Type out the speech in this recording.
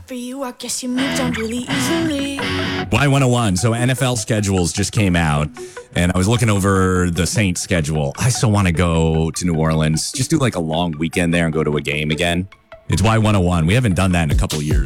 for you. I guess you moved on really easily. Y101. So NFL schedules just came out, and I was looking over the Saints schedule. I still want to go to New Orleans, just do like a long weekend there and go to a game again. It's Y101. We haven't done that in a couple of years.